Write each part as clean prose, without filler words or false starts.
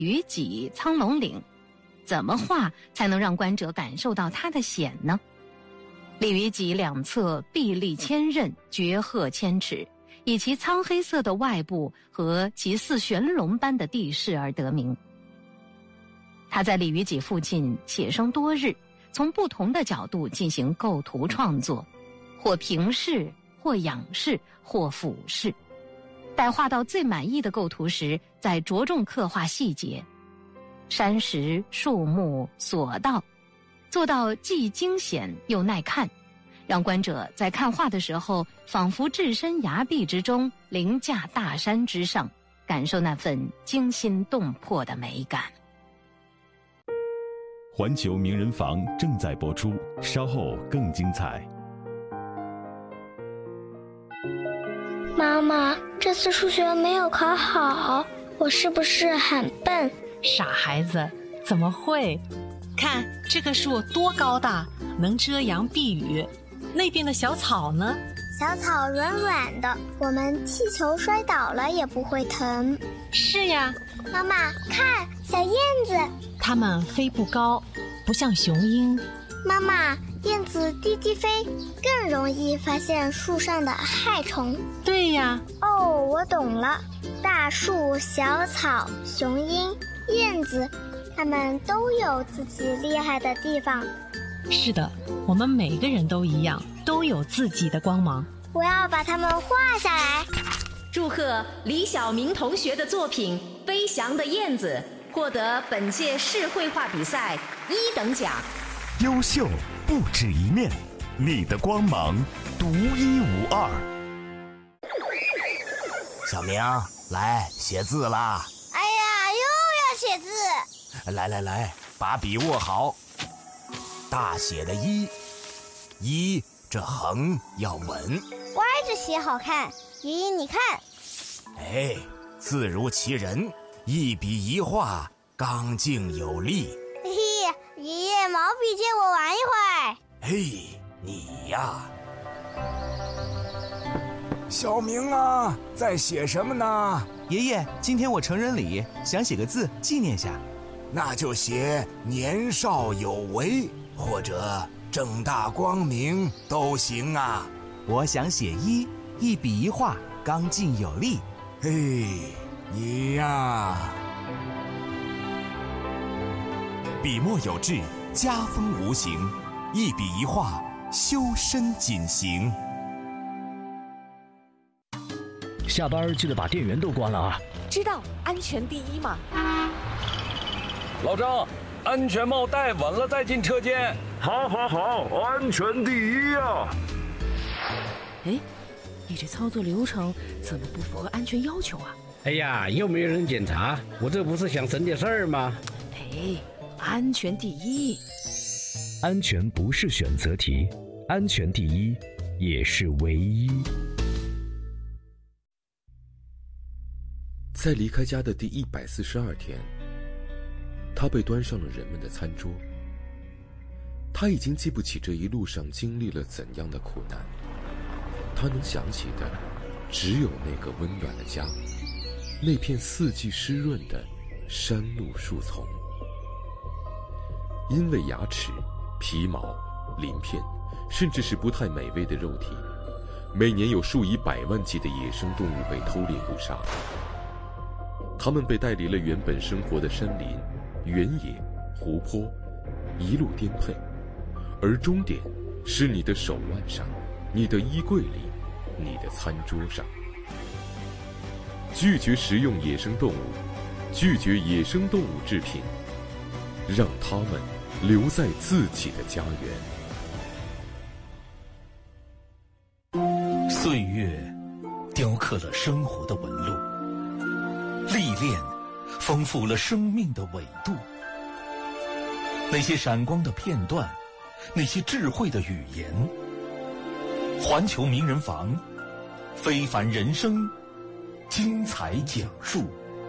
鱼脊、苍龙岭，怎么画才能让观者感受到它的险呢？鲤鱼脊两侧壁立千仞，绝壑千尺，以其苍黑色的外部和其似玄龙般的地势而得名。他在鲤鱼脊附近写生多日，从不同的角度进行构图创作，或平视，或仰视，或俯视。待画到最满意的构图时，再着重刻画细节，山石、树木、索道，做到既惊险又耐看，让观者在看画的时候仿佛置身崖壁之中，凌驾大山之上，感受那份惊心动魄的美感。 环球名人房正在播出，稍后更精彩。 妈妈，这次数学没有考好，我是不是很笨？ 傻孩子，怎么会？看这棵树多高大，能遮阳避雨。那边的小草呢？ 小草软软的，我们踢球摔倒了也不会疼。 是呀。 妈妈，看小燕子， 它们飞不高，不像雄鹰。 妈妈，燕子低低飞，更容易发现树上的害虫。 对呀。 哦，我懂了。大树、小草、雄鹰、燕子，它们都有自己厉害的地方。 是的，我们每个人都一样，都有自己的光芒。 我要把它们画下来。 祝贺李晓明同学的作品《飞翔的燕子》获得本届市绘画比赛1等奖。 优秀不止一面，你的光芒独一无二。 小明，来写字啦！ 哎呀，又要写字！ 来，把笔握好。大写的一，这横要稳， 歪着写好看。爷爷，你看， 哎，字如其人，一笔一画，刚劲有力。 嘿嘿，爷爷，毛笔借我玩一会儿。 嘿，你呀。 小明啊，在写什么呢？ 爷爷，今天我成人礼，想写个字纪念下。 那就写年少有为，或者正大光明都行啊。 我想写一笔一画，刚劲有力。 嘿，你呀。 笔墨有致，家风无形，一笔一画，修身谨行。 下班记得把电源都关了啊！ 知道，安全第一嘛。 老张，安全帽戴稳了再进车间。 好，安全第一啊！ 哎，你这操作流程怎么不符合安全要求啊？ 哎呀，又没有人检查，我这不是想省点事儿吗？ 哎，安全第一。 安全不是选择题，安全第一也是唯一。 在离开家的第142天，他被端上了人们的餐桌。他已经记不起这一路上经历了怎样的苦难，他能想起的只有那个温暖的家，那片四季湿润的山路树丛。因为牙齿、皮毛、鳞片，甚至是不太美味的肉体，每年有数以百万计的野生动物被偷猎捕杀。他们被带离了原本生活的山林、原野、湖泊，一路颠沛，而终点是你的手腕上，你的衣柜里，你的餐桌上。拒绝食用野生动物，拒绝野生动物制品，让它们留在自己的家园。岁月雕刻了生活的纹路，历练丰富了生命的纬度。那些闪光的片段，那些智慧的语言，环球名人房，非凡人生精彩讲述。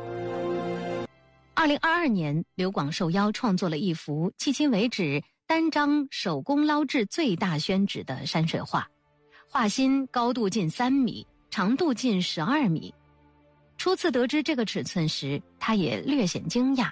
2022年，刘广受邀创作了一幅迄今为止单张手工捞制最大宣纸的山水画，画心高度近3米，长度近12米。 初次得知这个尺寸时，他也略显惊讶。